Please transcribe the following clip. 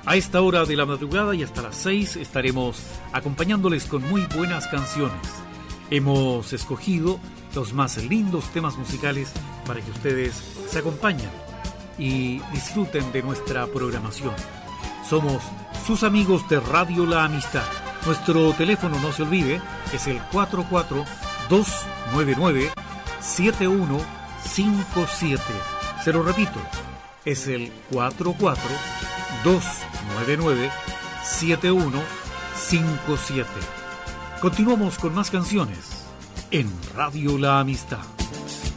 A esta hora de la madrugada y hasta las 6 estaremos acompañándoles con muy buenas canciones. Hemos escogido los más lindos temas musicales para que ustedes se acompañen y disfruten de nuestra programación. Somos sus amigos de Radio La Amistad. Nuestro teléfono, no se olvide, es el 44-299-7157. Se lo repito, es el 44-299-7157. Continuamos con más canciones en Radio La Amistad.